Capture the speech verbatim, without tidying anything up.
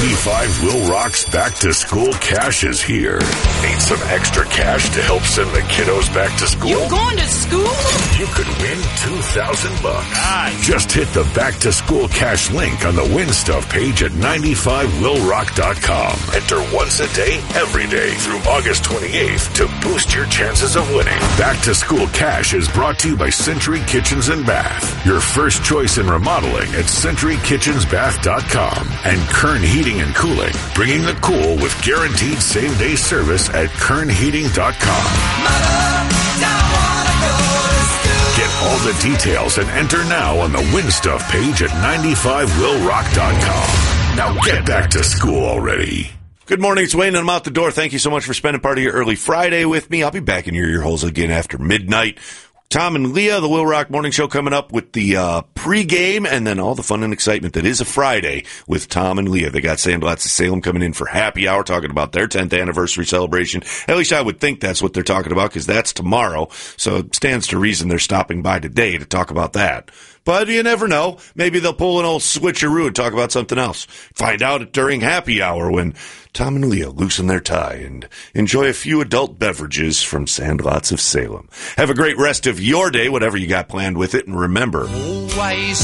ninety-five Will Rock's Back to School Cash is here. Need some extra cash to help send the kiddos back to school? You going to school? You could win two thousand bucks. Nice. Just hit the Back to School Cash link on the Win Stuff page at ninety-five will rock dot com. Enter once a day, every day through August twenty-eighth to boost your chances of winning. Back to School Cash is brought to you by Century Kitchens and Bath. Your first choice in remodeling at century kitchens bath dot com. And Kern Heating and Cooling, bringing the cool with guaranteed same-day service at kern heating dot com. Get all the details and enter now on the Win Stuff page at ninety-five will rock dot com. Now get back to school already. Good morning, it's Wayne, and I'm out the door. Thank you so much for spending part of your early Friday with me. I'll be back in your ear holes again after midnight. Tom and Leah, the Will Rock Morning Show, coming up with the uh, pregame and then all the fun and excitement that is a Friday with Tom and Leah. They got Sandlots of Salem coming in for happy hour, talking about their tenth anniversary celebration. At least I would think that's what they're talking about, because that's tomorrow. So it stands to reason they're stopping by today to talk about that. But you never know. Maybe they'll pull an old switcheroo and talk about something else. Find out during happy hour when Tom and Leah loosen their tie and enjoy a few adult beverages from Sandlots of Salem. Have a great rest of your day, whatever you got planned with it. And remember, always